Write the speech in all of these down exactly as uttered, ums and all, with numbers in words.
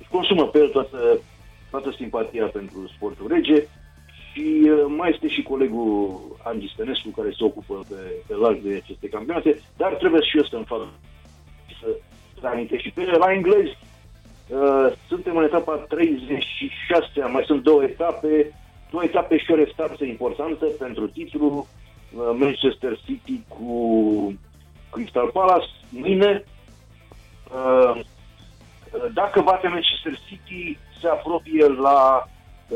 consumă pe el toată, toată simpatia pentru sportul rege. Și uh, mai este și colegul Andy Stănescu, care se ocupă pe, pe larg de aceste campionate, dar trebuie și eu să-mi fac să, să amintesc și pe ele. La englezi, uh, suntem în etapa treizeci și șase, mai sunt două etape, două etape și o restanță importantă pentru titlu, uh, Manchester City cu Crystal Palace, mâine. Uh, dacă bate Manchester City, se apropie la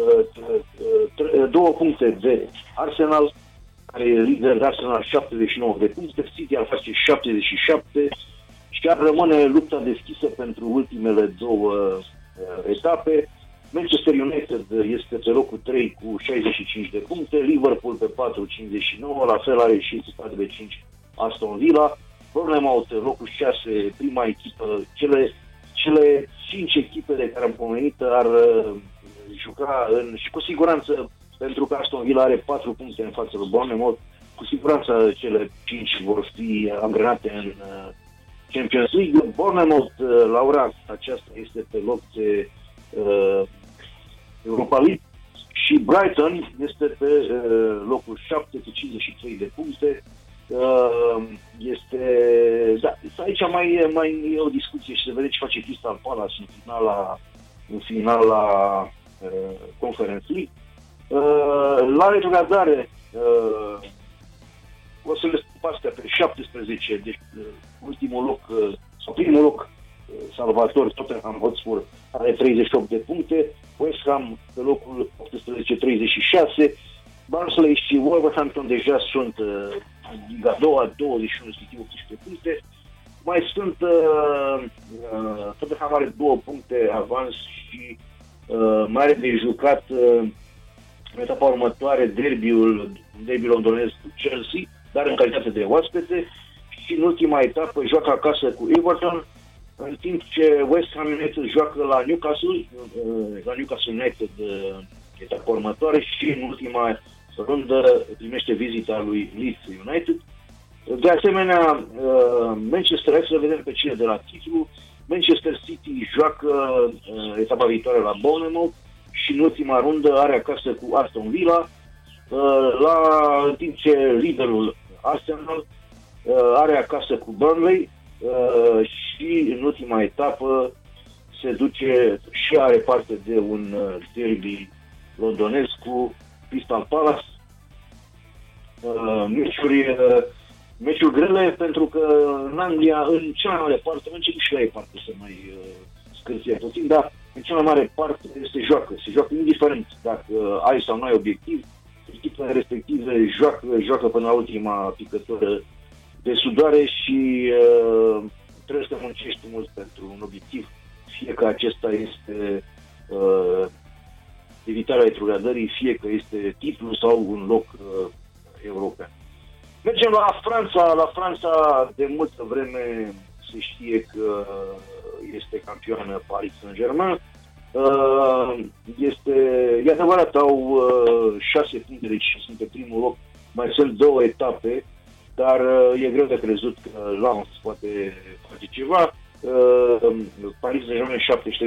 două puncte de Arsenal, care e lider de Arsenal, șaptezeci și nouă de puncte, City ar face șaptezeci și șapte și ar rămâne lupta deschisă pentru ultimele două uh, etape. Manchester United este pe locul trei cu șaizeci și cinci de puncte, Liverpool pe patru, cincizeci și nouă, la fel are și echipa de cinci Aston Villa, Bournemouth locul șase, prima echipă, cele, cele cinci echipe de care am pomenit ar uh, juca în, și cu siguranță, pentru că Aston Villa are patru puncte în fața lui Bournemouth, cu siguranță cele cinci vor fi angrenate în uh, Champions League. Bournemouth, uh, la ora aceasta, este pe loc de uh, Europa League și Brighton este pe uh, locul șapte cu cincizeci și trei de puncte. Uh, este, da, aici mai, mai e o discuție și se vede ce face Crystal Palace în finala, în finala uh, Conference League. Uh, la retrogradare uh, o să le spun astea pe șaptesprezece, deci uh, ultimul loc, uh, sau primul loc uh, salvator, Tottenham Hotspur are treizeci și opt de puncte, West Ham pe locul optsprezece, treizeci și șase, Barnsley și Wolverhampton deja sunt uh, în Liga a doua, douăzeci și unu, respectiv optsprezece puncte. Mai sunt, uh, uh, Tottenham are două puncte avans și uh, mai are de jucat uh, în etapa următoare derbiul, derbiul londonez cu Chelsea, dar în calitate de oaspete, și în ultima etapă joacă acasă cu Everton, în timp ce West Ham United joacă la Newcastle, la Newcastle United etapa următoare, și în ultima rundă primește vizita lui Leeds United. De asemenea, Manchester, hai să vedem pe cine de la titlu, Manchester City joacă etapa viitoare la Bournemouth și în ultima rundă are acasă cu Aston Villa, la, în timp ce liderul Arsenal are acasă cu Burnley și în ultima etapă se duce și are parte de un derby londonez cu Crystal Palace. Meciuri, meciuri grele, pentru că în Anglia, în cea mai mare parte, am început și la ei parte să mai scârție puțin, dar în cea mai mare parte se joacă, se joacă indiferent dacă ai sau nu ai obiectiv, echipele respective joacă, joacă până la ultima picătură de sudoare și uh, trebuie să muncești mult pentru un obiectiv, fie că acesta este uh, evitarea retrogradării, fie că este titlu sau un loc uh, european. Mergem la Franța. La Franța de multă vreme se știe că este campioană Paris Saint-Germain. Uh, este, e adevărat, au uh, șase puncte, deci sunt pe primul loc, mai sunt două etape, dar uh, e greu de crezut că Lens poate face ceva. Uh, Paris Saint-Germain șaptezeci și trei